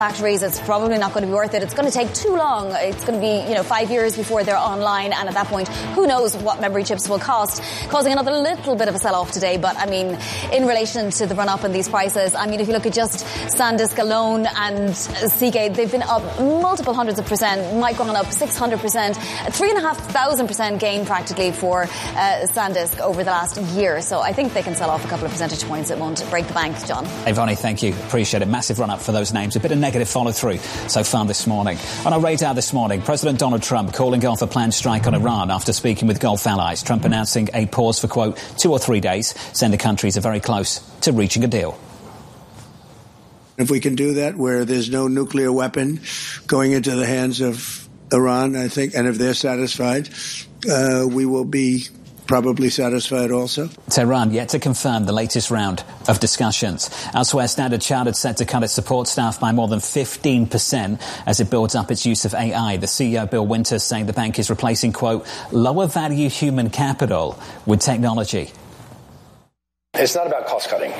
factories, it's probably not going to be worth it. It's going to take too long. It's going to be, 5 years before they're online, and at that point, who knows what memory chips will cost, causing another little bit of a sell-off today. But, in relation to the run-up in these prices, if you look at just SanDisk alone and Seagate, they've been up multiple hundreds of percent. Micron up 600%, 3,500% gain practically for SanDisk over the last year. So I think they can sell off a couple of percentage points. It won't break the bank, John. Hey, Vonnie, thank you. Appreciate it. Massive run-up for those names. A bit of negative follow-through so far this morning. On our radar this morning, President Donald Trump calling off a planned strike on Iran after speaking with Gulf allies. Trump announcing a pause for, quote, 2 or 3 days, saying the countries are very close to reaching a deal. If we can do that where there's no nuclear weapon going into the hands of Iran, I think, and if they're satisfied, we will be probably satisfied also. Tehran yet to confirm the latest round of discussions. Elsewhere, Standard Chartered set to cut its support staff by more than 15% as it builds up its use of AI. The CEO, Bill Winters, saying the bank is replacing, quote, lower value human capital with technology. It's not about cost cutting.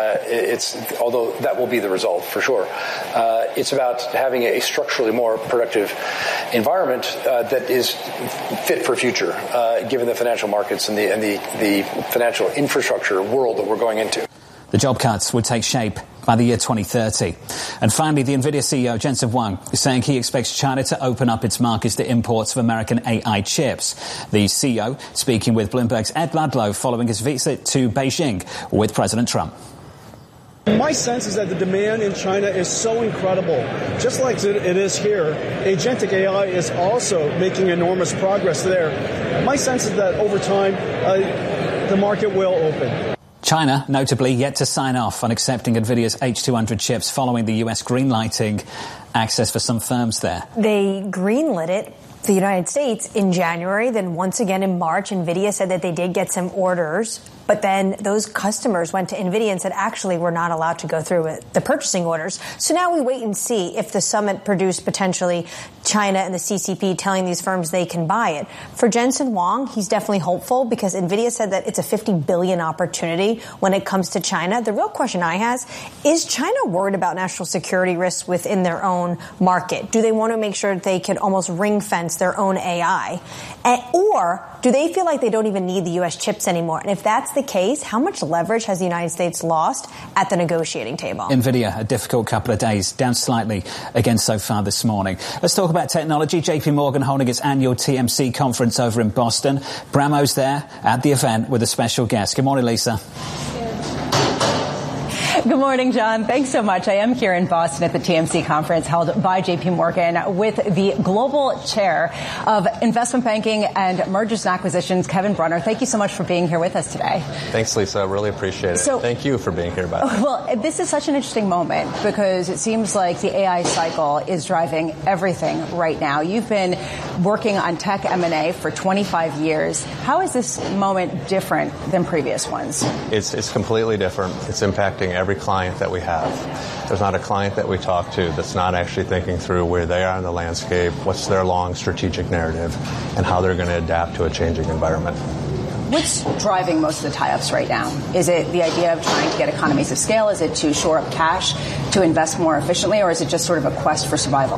Although that will be the result for sure. It's about having a structurally more productive environment that is fit for future, given the financial markets and the financial infrastructure world that we're going into. The job cuts would take shape by the year 2030. And finally, the NVIDIA CEO, Jensen Huang, is saying he expects China to open up its markets to imports of American AI chips. The CEO speaking with Bloomberg's Ed Ludlow following his visit to Beijing with President Trump. My sense is that the demand in China is so incredible. Just like it is here, agentic AI is also making enormous progress there. My sense is that over time, the market will open. China, notably, yet to sign off on accepting NVIDIA's H200 chips following the US greenlighting access for some firms there. They greenlit it, the United States, in January. Then once again in March, NVIDIA said that they did get some orders. But then those customers went to NVIDIA and said, actually, we're not allowed to go through with the purchasing orders. So now we wait and see if the summit produced potentially China and the CCP telling these firms they can buy it. For Jensen Huang, he's definitely hopeful because NVIDIA said that it's a $50 billion opportunity when it comes to China. The real question I have is China worried about national security risks within their own market? Do they want to make sure that they can almost ring fence their own AI? Or do they feel like they don't even need the U.S. chips anymore? And if that's the case, how much leverage has the United States lost at the negotiating table? NVIDIA, a difficult couple of days, down slightly again so far this morning. Let's talk about technology. JP Morgan holding its annual TMC conference over in Boston. Bramo's there at the event with a special guest. Good morning, Lisa. Good morning, John. Thanks so much. I am here in Boston at the TMC conference held by JP Morgan with the global chair of investment banking and mergers and acquisitions, Kevin Brunner. Thank you so much for being here with us today. Thanks, Lisa. I really appreciate it. Thank you for being here, by the way. Well, this is such an interesting moment because it seems like the AI cycle is driving everything right now. You've been working on tech M&A for 25 years. How is this moment different than previous ones? It's completely different. It's impacting every client that we have. There's not a client that we talk to that's not actually thinking through where they are in the landscape, what's their long strategic narrative, and how they're going to adapt to a changing environment. What's driving most of the tie-ups right now? Is it the idea of trying to get economies of scale? Is it to shore up cash, to invest more efficiently, or is it just sort of a quest for survival?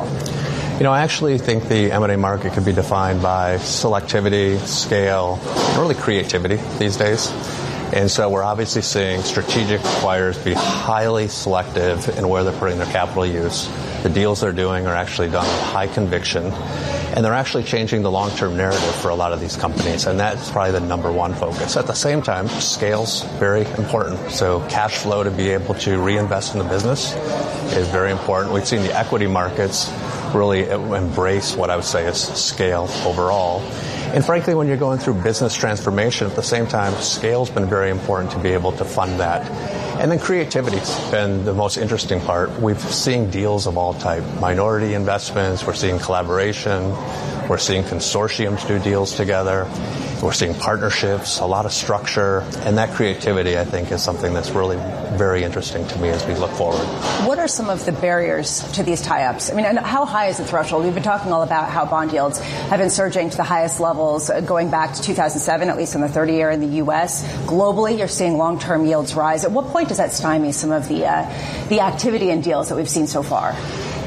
I actually think the M&A market could be defined by selectivity, scale, and really creativity these days. And so we're obviously seeing strategic acquirers be highly selective in where they're putting their capital use. The deals they're doing are actually done with high conviction, and they're actually changing the long-term narrative for a lot of these companies, and that's probably the number one focus. At the same time, scale's very important. So cash flow to be able to reinvest in the business is very important. We've seen the equity markets really embrace what I would say is scale overall. And frankly, when you're going through business transformation, at the same time, scale's been very important to be able to fund that. And then creativity's been the most interesting part. We've seen deals of all type, minority investments, we're seeing collaboration, we're seeing consortiums do deals together, we're seeing partnerships, a lot of structure, and that creativity, I think, is something that's really very interesting to me as we look forward. What are some of the barriers to these tie-ups? I mean, how high is the threshold? We've been talking all about how bond yields have been surging to the highest levels going back to 2007, at least in the 30-year in the U.S. Globally, you're seeing long-term yields rise. At what point does that stymie some of the activity in deals that we've seen so far?